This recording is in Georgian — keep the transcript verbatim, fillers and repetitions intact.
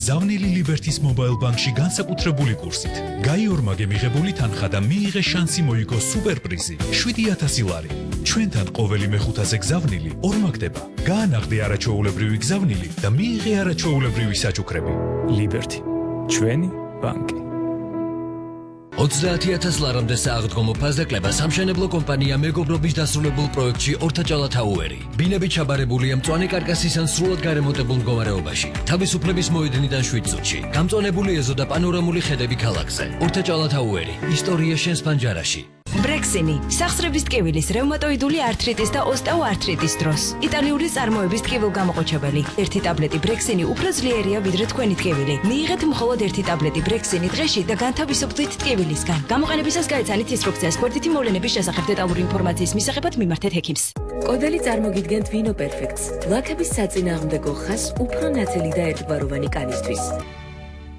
ზავნილი ლიბერთის მობაილ ბანკში განსაკუთრებული კურსით. გაიორმაგე მიღებული თანხა და მიიღე შანსი მოიგო სუპერპრიზი შვიდი ათასი ლარი. ჩვენთან ყოველი მეხუთაზე გზავნილი ორმაგდება. გაანაღდე არაჩვეულებრივი გზავნილი და მიიღე არაჩვეულებრივი საჩუქრები. ლიბერთი. ჩვენი ბანკი. ოცდაათი ათას ლარამდე სააღდგომო ფასდაკლება სამშენებლო კომპანია მეგობრობის დასრულებულ პროექტში ორთაჭალა თაუერი. ბინები ჩაბარებულია მწვანე კარკასის ან სრულად გარემონტებულ მდგომარეობაში. თავისუფლების მოედნიდან შვიდ წუთში. გამწვანებული ეზო და პანორამული ხედები ქალაქზე. ორთაჭალა თაუერი. ისტორია შენს პანჯარაში. ბრექსინი, სახსრების ტკივილის, რევმატოიდული ართრიტის და ოსტეოართრიტის დროს. იტალიური წარმოების ტკივილგამოყოჩებელი. ერთი ტაბლეტი ბრექსინი უფრო ძლიერია ვიდრე თქვენი ტკივილი. მიიღეთ მხოლოდ ერთი ტაბლეტი ბრექსინი დღეში და განთავისუფლდით ტკივილისგან. გამოყენებისას გაეცანით ინსტრუქციას გვერდითი მოვლენების შესახებ დეტალური ინფორმაციის მისაღებად მიმართეთ ექიმს. კოდელი წარმოგიდგენთ ვინო პერფექტს. ლაქების საწინააღმდეგო ხაზს უფრო ნათელი და ერთგვაროვანი კანისთვის.